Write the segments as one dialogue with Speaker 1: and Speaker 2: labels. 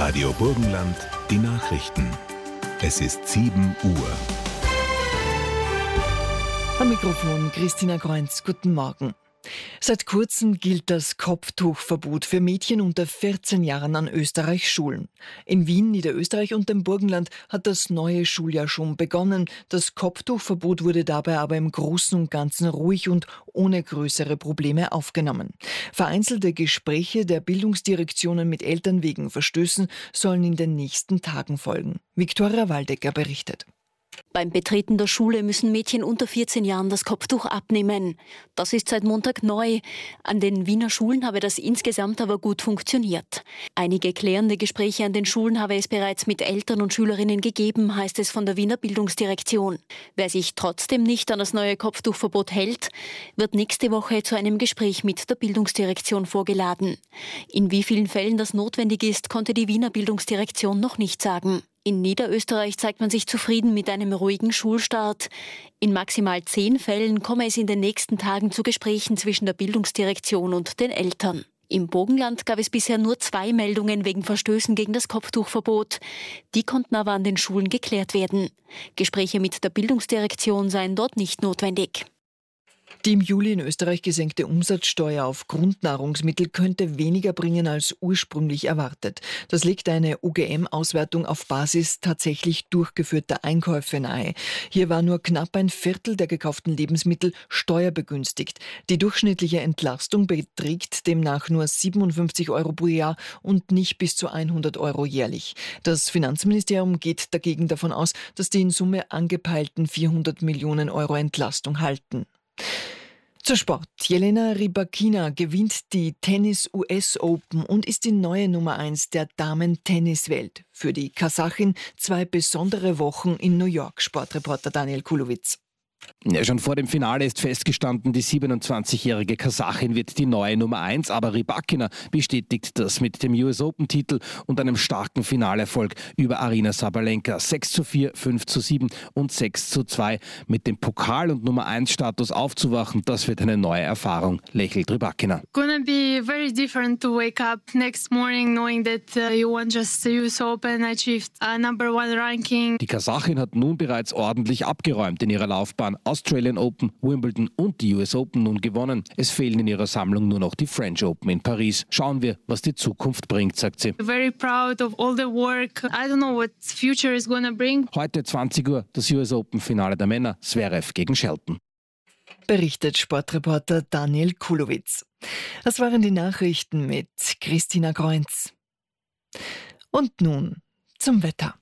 Speaker 1: Radio Burgenland, die Nachrichten. Es ist 7 Uhr.
Speaker 2: Am Mikrofon Christina Kreunz. Guten Morgen. Seit kurzem gilt das Kopftuchverbot für Mädchen unter 14 Jahren an Österreichs Schulen. In Wien, Niederösterreich und dem Burgenland hat das neue Schuljahr schon begonnen. Das Kopftuchverbot wurde dabei aber im Großen und Ganzen ruhig und ohne größere Probleme aufgenommen. Vereinzelte Gespräche der Bildungsdirektionen mit Eltern wegen Verstößen sollen in den nächsten Tagen folgen. Viktoria Waldecker berichtet.
Speaker 3: Beim Betreten der Schule müssen Mädchen unter 14 Jahren das Kopftuch abnehmen. Das ist seit Montag neu. An den Wiener Schulen habe das insgesamt aber gut funktioniert. Einige klärende Gespräche an den Schulen habe es bereits mit Eltern und Schülerinnen gegeben, heißt es von der Wiener Bildungsdirektion. Wer sich trotzdem nicht an das neue Kopftuchverbot hält, wird nächste Woche zu einem Gespräch mit der Bildungsdirektion vorgeladen. In wie vielen Fällen das notwendig ist, konnte die Wiener Bildungsdirektion noch nicht sagen. In Niederösterreich zeigt man sich zufrieden mit einem ruhigen Schulstart. In maximal 10 Fällen komme es in den nächsten Tagen zu Gesprächen zwischen der Bildungsdirektion und den Eltern. Im Burgenland gab es bisher nur 2 Meldungen wegen Verstößen gegen das Kopftuchverbot. Die konnten aber an den Schulen geklärt werden. Gespräche mit der Bildungsdirektion seien dort nicht notwendig.
Speaker 2: Die im Juli in Österreich gesenkte Umsatzsteuer auf Grundnahrungsmittel könnte weniger bringen als ursprünglich erwartet. Das legt eine UGM-Auswertung auf Basis tatsächlich durchgeführter Einkäufe nahe. Hier war nur knapp ein Viertel der gekauften Lebensmittel steuerbegünstigt. Die durchschnittliche Entlastung beträgt demnach nur 57 Euro pro Jahr und nicht bis zu 100 Euro jährlich. Das Finanzministerium geht dagegen davon aus, dass die in Summe angepeilten 400 Millionen Euro Entlastung halten. Zur Sport. Jelena Rybakina gewinnt die Tennis-US Open und ist die neue Nummer 1 der Damen-Tenniswelt. Für die Kasachin 2 besondere Wochen in New York, Sportreporter Daniel Kulowitz.
Speaker 4: Ja, schon vor dem Finale ist festgestanden, die 27-jährige Kasachin wird die neue Nummer 1, aber Rybakina bestätigt das mit dem US Open-Titel und einem starken Finalerfolg über Aryna Sabalenka. 6:4, 5:7 und 6:2. Mit dem Pokal- und Nummer 1-Status aufzuwachen, das wird eine neue Erfahrung, lächelt Rybakina.
Speaker 5: Gonna be very different to wake up next morning knowing that you won just the US Open, achieved a number 1 ranking.
Speaker 4: Die Kasachin hat nun bereits ordentlich abgeräumt in ihrer Laufbahn. Australian Open, Wimbledon und die US Open nun gewonnen. Es fehlen in ihrer Sammlung nur noch die French Open in Paris. Schauen wir, was die Zukunft bringt, sagt sie.
Speaker 5: Very proud of all the work. I don't know what future is gonna bring.
Speaker 4: Heute 20 Uhr das US Open Finale der Männer, Zverev gegen Shelton.
Speaker 2: Berichtet Sportreporter Daniel Kulowitz. Das waren die Nachrichten mit Christina Kreunz. Und nun zum Wetter.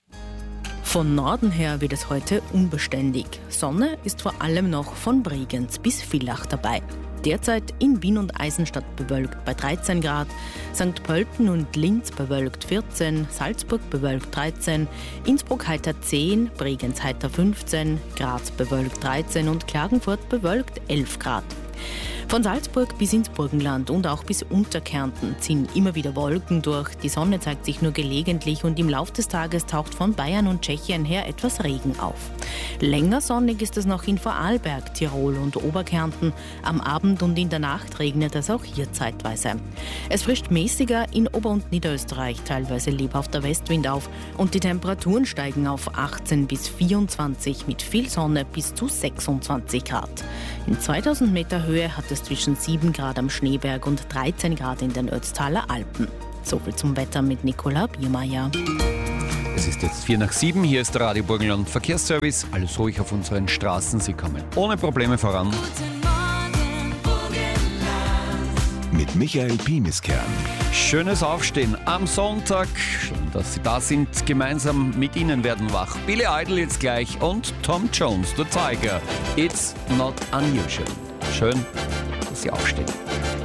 Speaker 6: Von Norden her wird es heute unbeständig. Sonne ist vor allem noch von Bregenz bis Villach dabei. Derzeit in Wien und Eisenstadt bewölkt bei 13 Grad, St. Pölten und Linz bewölkt 14, Salzburg bewölkt 13, Innsbruck heiter 10, Bregenz heiter 15, Graz bewölkt 13 und Klagenfurt bewölkt 11 Grad. Von Salzburg bis ins Burgenland und auch bis Unterkärnten ziehen immer wieder Wolken durch. Die Sonne zeigt sich nur gelegentlich und im Laufe des Tages taucht von Bayern und Tschechien her etwas Regen auf. Länger sonnig ist es noch in Vorarlberg, Tirol und Oberkärnten. Am Abend und in der Nacht regnet es auch hier zeitweise. Es frischt mäßiger in Ober- und Niederösterreich, teilweise lebhafter Westwind auf und die Temperaturen steigen auf 18 bis 24 mit viel Sonne bis zu 26 Grad. In 2000 Meter Höhe hat es zwischen 7 Grad am Schneeberg und 13 Grad in den Ötztaler Alpen. Soviel zum Wetter mit Nicola Biermeier.
Speaker 7: Es ist jetzt 6:04, hier ist der Radio Burgenland Verkehrsservice. Alles ruhig auf unseren Straßen, Sie kommen ohne Probleme voran.
Speaker 1: Mit Michael Piemiskern.
Speaker 7: Schönes Aufstehen am Sonntag. Schön, dass Sie da sind. Gemeinsam mit Ihnen werden wach Billy Idol jetzt gleich und Tom Jones, The Tiger. It's not unusual. Schön, dass Sie aufstehen.